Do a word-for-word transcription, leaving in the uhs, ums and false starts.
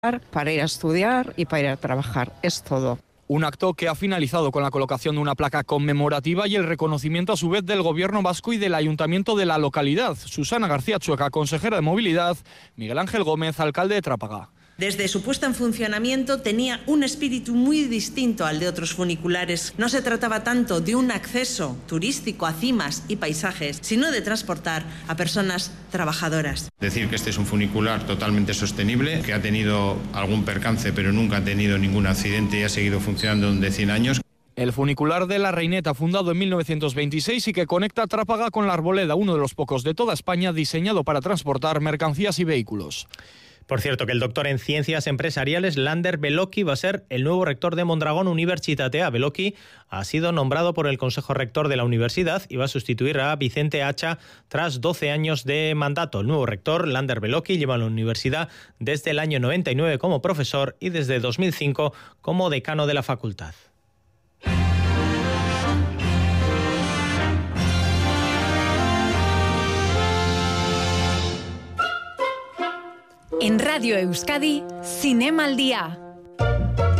para ir a estudiar y para ir a trabajar, es todo. Un acto que ha finalizado con la colocación de una placa conmemorativa y el reconocimiento a su vez del Gobierno vasco y del Ayuntamiento de la localidad. Susana García Chueca, consejera de Movilidad, Miguel Ángel Gómez, alcalde de Trápaga. Desde su puesta en funcionamiento tenía un espíritu muy distinto al de otros funiculares. No se trataba tanto de un acceso turístico a cimas y paisajes, sino de transportar a personas trabajadoras. Decir que este es un funicular totalmente sostenible, que ha tenido algún percance pero nunca ha tenido ningún accidente y ha seguido funcionando durante cien años. El funicular de La Reineta, fundado en mil novecientos veintiséis y que conecta Trápaga con La Arboleda, uno de los pocos de toda España diseñado para transportar mercancías y vehículos. Por cierto, que el doctor en Ciencias Empresariales, Lander Belocchi, va a ser el nuevo rector de Mondragón Universitatea. Belocchi ha sido nombrado por el Consejo Rector de la Universidad y va a sustituir a Vicente Hacha tras doce años de mandato. El nuevo rector, Lander Belocchi, lleva a la universidad desde el año noventa y nueve como profesor y desde dos mil cinco como decano de la facultad. En Radio Euskadi, Cinema al Día.